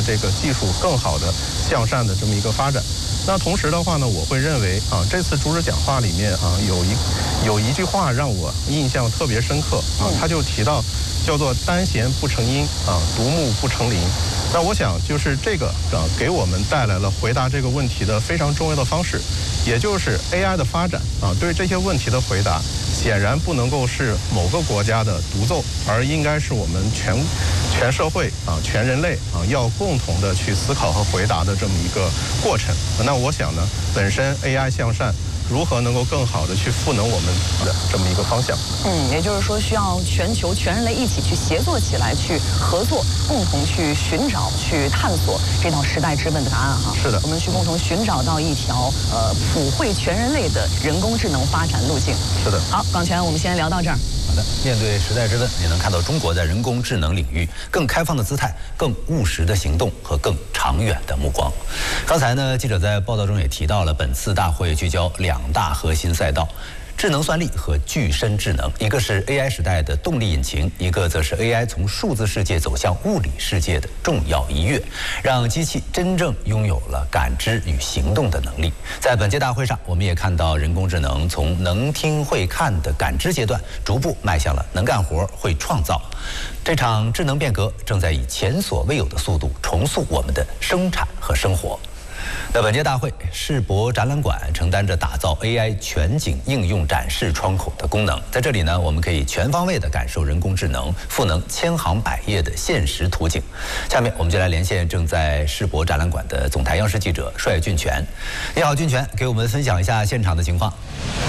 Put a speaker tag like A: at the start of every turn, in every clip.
A: 这个技术更好的向善的这么一个发展。那同时的话呢，我会认为这次主旨讲话里面有一句话让我印象特别深刻他就提到叫做单弦不成音独木不成林。那我想就是这个给我们带来了回答这个问题的非常重要的方式，也就是 AI 的发展对这些问题的回答显然不能够是某个国家的独奏，而应该是我们全社会全人类要共同的去思考和回答的这么一个过程。那我想呢，本身 AI 向善如何能够更好的去赋能我们的这么一个方向。
B: 也就是说需要全球全人类一起去协作起来，去合作，共同去寻找、去探索这道时代之问的答案哈。
A: 是的，
B: 我们去共同寻找到一条普惠全人类的人工智能发展路径。
A: 是的。
B: 好，广泉，我们先聊到这儿。
C: 好的，面对时代之问，也能看到中国在人工智能领域更开放的姿态、更务实的行动和更长远的目光。刚才呢，记者在报道中也提到了，本次大会聚焦2大核心赛道。智能算力和具身智能，一个是 AI 时代的动力引擎，一个则是 AI 从数字世界走向物理世界的重要一跃，让机器真正拥有了感知与行动的能力。在本届大会上，我们也看到人工智能从能听会看的感知阶段，逐步迈向了能干活、会创造。这场智能变革正在以前所未有的速度重塑我们的生产和生活。那本届大会，世博展览馆承担着打造 AI 全景应用展示窗口的功能。在这里呢，我们可以全方位地感受人工智能赋能千行百业的现实图景。下面我们就来连线正在世博展览馆的总台央视记者帅俊全。你好，俊全，给我们分享一下现场的情况。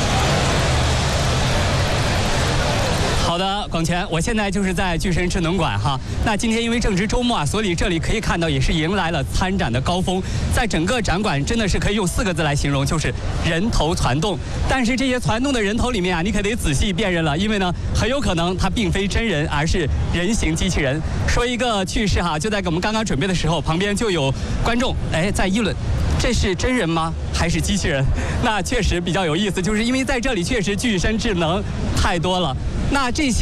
D: 好的，广泉，我现在就是在具身智能馆哈。那今天因为正值周末所以这里可以看到也是迎来了参展的高峰。在整个展馆真的是可以用4个字来形容，就是人头攒动。但是这些攒动的人头里面你可得仔细辨认了，因为呢很有可能它并非真人，而是人形机器人。说一个趣事哈，就在我们刚刚准备的时候，旁边就有观众在议论。这是真人吗？还是机器人？那确实比较有意思，就是因为在这里确实具身智能太多了。那这些